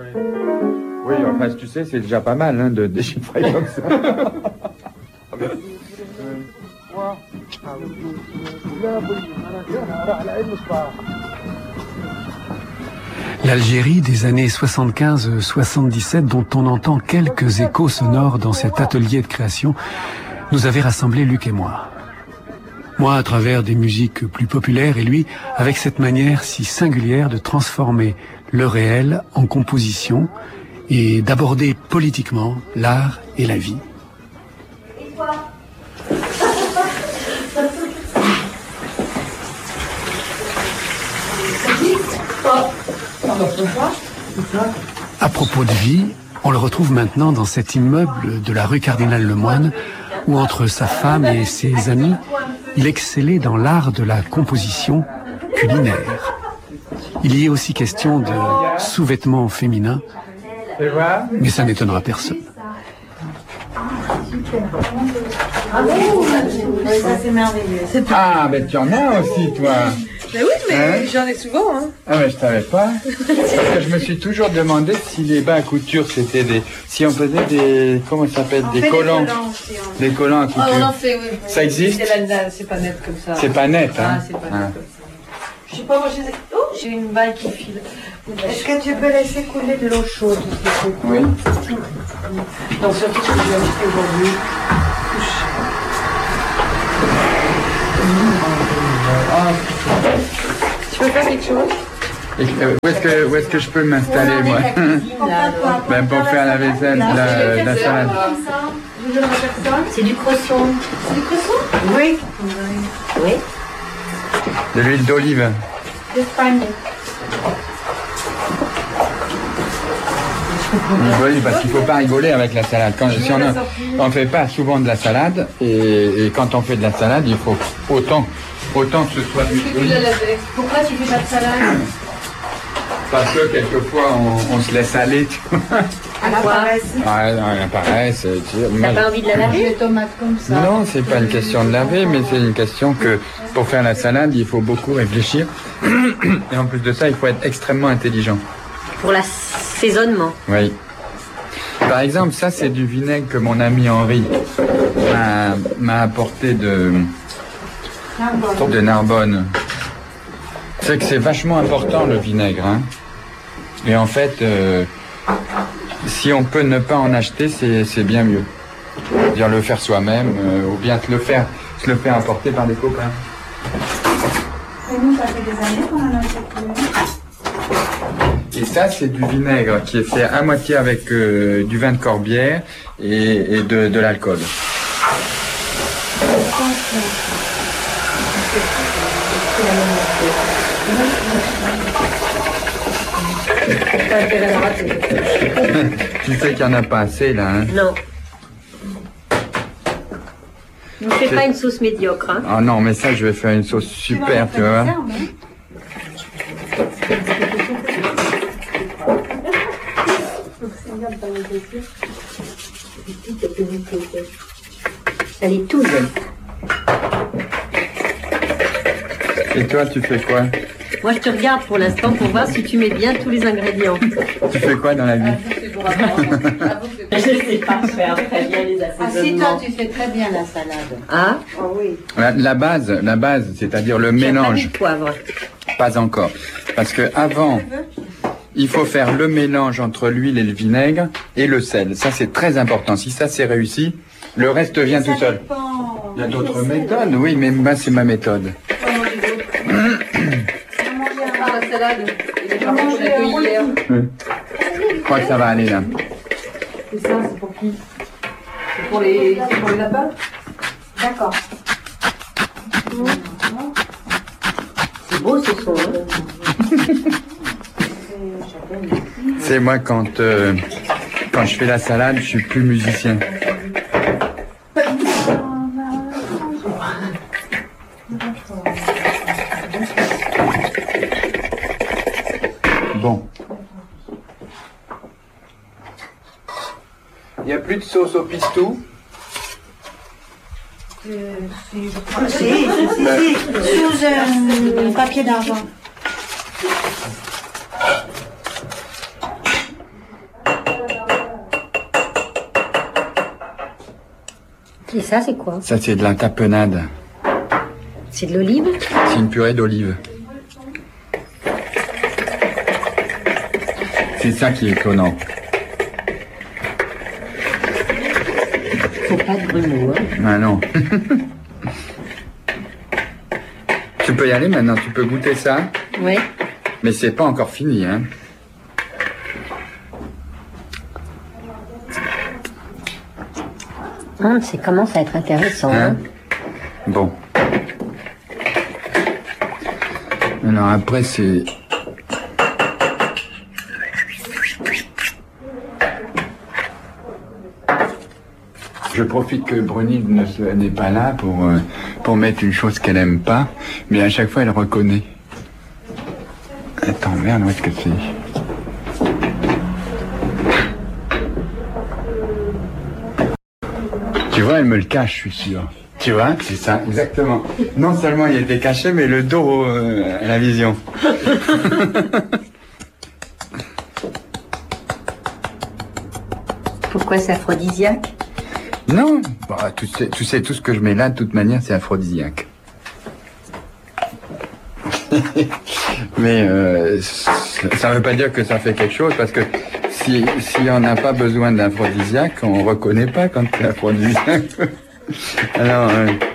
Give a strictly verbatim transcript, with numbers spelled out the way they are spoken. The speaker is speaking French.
Oui, oui, enfin, tu sais, c'est déjà pas mal hein, de déchiffrer comme ça. L'Algérie des années soixante-quinze soixante-dix-sept, dont on entend quelques échos sonores dans cet atelier de création, nous avait rassemblés, Luc et moi. Moi à travers des musiques plus populaires et lui avec cette manière si singulière de transformer le réel en composition et d'aborder politiquement l'art et la vie. À propos de vie, on le retrouve maintenant dans cet immeuble de la rue Cardinal Lemoine où entre sa femme et ses amis, il excellait dans l'art de la composition culinaire. Il y est aussi question de sous-vêtements féminins, mais ça n'étonnera personne. Ah, mais tu en as aussi, toi. Mais oui, mais hein? J'en ai souvent. Hein. Ah, mais je savais pas. Parce que je me suis toujours demandé si les bas à couture, c'était des... Si on faisait des... Comment ça s'appelle? Des collants. Des collants, aussi, hein. Des collants à couture. Oh, on en fait, oui. Ça existe? C'est pas net comme ça. C'est pas net, hein? Ah, c'est pas net ah. comme ça. Je sais pas, moi, j'ai... Oh, j'ai une balle qui file. Est-ce que tu peux laisser couler de l'eau chaude? Oui. Donc, surtout ce que je vais acheter aujourd'hui. Tu peux faire quelque chose? Et, euh, où est-ce que, où est-ce que je peux m'installer, moi? Ben, pour faire la vaisselle, la, la salade. C'est du cresson. C'est du cresson? Oui. Oui. De l'huile d'olive. D'Espagne. L'huile d'olive, parce qu'il ne faut pas rigoler avec la salade. Quand, si on ne fait pas souvent de la salade, et, et quand on fait de la salade, il faut autant, autant que ce soit de l'huile d'olive. Pourquoi tu fais pas de salade? Parce que quelquefois on, on se laisse aller. À la paresse. Ouais, non, la paresse. T'as pas envie de la laver? Les tomates comme ça. Non, c'est pas une question de laver, mais c'est une question que pour faire la salade, il faut beaucoup réfléchir. Et en plus de ça, il faut être extrêmement intelligent. Pour l'assaisonnement. Oui. Par exemple, ça c'est du vinaigre que mon ami Henri m'a apporté de, de Narbonne. C'est que c'est vachement important le vinaigre. Hein. Et en fait, euh, si on peut ne pas en acheter, c'est bien mieux. Dire le faire soi-même, euh, ou bien se le faire, se le faire apporter par des copains. Et nous, ça fait des années qu'on en achète plus. Et ça, c'est du vinaigre qui est fait à moitié avec euh, du vin de Corbière et, et de, de l'alcool. Tu sais qu'il n'y en a pas assez là, hein? Non. Ne fais pas une sauce médiocre, hein? Ah non, mais ça, je vais faire une sauce super, tu vois. Elle est toute jeune. Et toi, tu fais quoi? Moi, je te regarde pour l'instant pour voir si tu mets bien tous les ingrédients. Tu fais quoi dans la vie? Je ne sais pas faire très bien les assaisonnements. Ah si, toi, tu fais très bien la salade. Ah? Oh oui. La, la base, la base, c'est-à-dire le mélange. Pas du poivre. Pas encore. Parce que avant, il faut faire le mélange entre l'huile et le vinaigre et le sel. Ça, c'est très important. Si ça, c'est réussi, le reste vient tout seul. Dépend. Il y a d'autres méthodes, oui, mais moi, c'est ma méthode. Ah, la salade. Je l'ai cueillie hier. Oui. Je crois que ça va aller là. Et ça, c'est pour qui? C'est pour les, pour les lapins? D'accord. C'est beau ce son, hein? C'est moi quand, euh, quand je fais la salade, je suis plus musicien. Bon. Il n'y a plus de sauce au pistou? Euh, si, si, si, si, sous un papier d'argent. Et ça, c'est quoi? Ça, c'est de la tapenade. C'est de l'olive? C'est une purée d'olive. C'est ça qui est étonnant. Faut pas de grumeaux, hein. Ah non. Tu peux y aller maintenant, tu peux goûter ça. Oui. Mais c'est pas encore fini, hein. Hum, ça commence à être intéressant. Hein? Hein. Bon. Alors après, c'est... Je profite que Brunilde ne se- n'est pas là pour, euh, pour mettre une chose qu'elle aime pas, mais à chaque fois elle reconnaît. Attends, merde, où est-ce que c'est? Tu vois, elle me le cache, je suis sûr. Tu vois, c'est ça, exactement. Non seulement il était caché, mais le dos euh, à la vision. Pourquoi c'est aphrodisiaque? Non, bah, tu sais, tu sais, tout ce que je mets là, de toute manière, c'est aphrodisiaque. Mais euh, ça ne veut pas dire que ça fait quelque chose, parce que si, si on n'a pas besoin d'aphrodisiaque, on reconnaît pas quand c'est aphrodisiaque. Alors, euh,